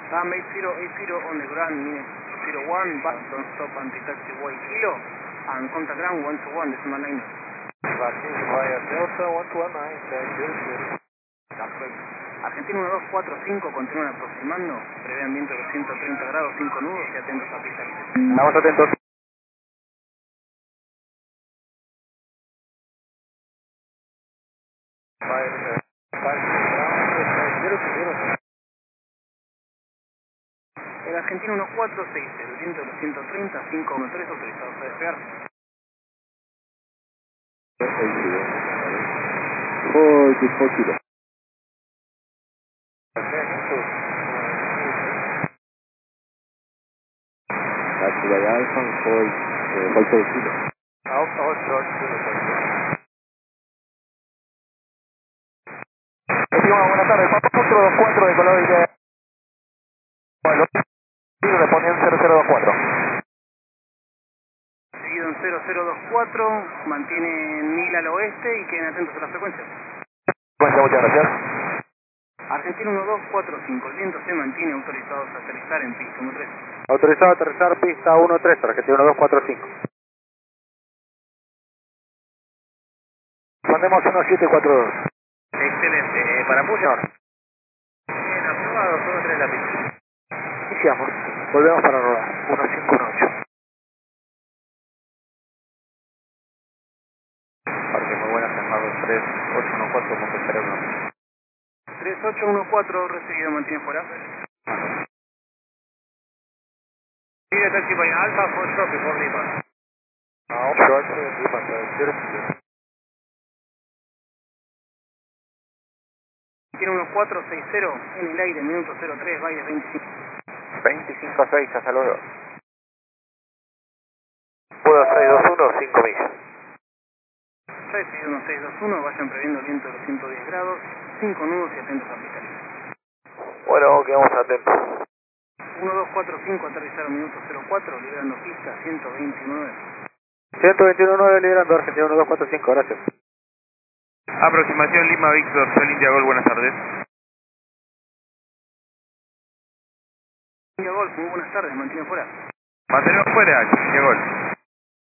8080 on the ground, minute 01, but don't stop until taxiway Kilo, and contact ground 121, decimal 9. Vaya Delta 119, thank you. Argentina 1245, continúan aproximando, prevean viento de 130 grados, 5 nudos y atentos a pista. Estamos atentos. El Argentina 1460, el viento de los 130, 513 autorizados a despegar. Kilo. Taxi by Alpha, hold Kilo. Alpha, hold George Kilo. Buenas tardes, 424 de color y de... Bueno, responden 0024. Seguido en 0024, mantienen 1000 al oeste y queden atentos a las frecuencias. Bueno, muchas gracias. Argentina 1245, el viento se mantiene, autorizados a aterrizar en pista 13. Autorizado a aterrizar pista 13, Argentina 1245. Mandemos 1742. Excelente, para Puñor. Bien, aprobado, todo en la pista. Iniciamos, volvemos para rodar, 1518. Parque muy buenas, Embargo 3814.01. 3814, recibido, mantiene fuera. Sigue taxi by Alpha, for short before Lima. Short, Lima, Tiene 1460 en el aire, minuto 03, baile 25. 25-6, hasta luego. Pudo 621, 5 millas. 61621, vayan previendo el viento de los 110 grados, 5 nudos y atentos a pista libre. Bueno, quedamos atentos. 1245, aterrizar minuto 04, liberando pista 129. 121.9 liderando Argentina 1245, gracias. Aproximación Lima Víctor, Sol India Gol, buenas tardes. India Golf, muy buenas tardes, mantiene fuera. Mantenemos fuera, India Gol.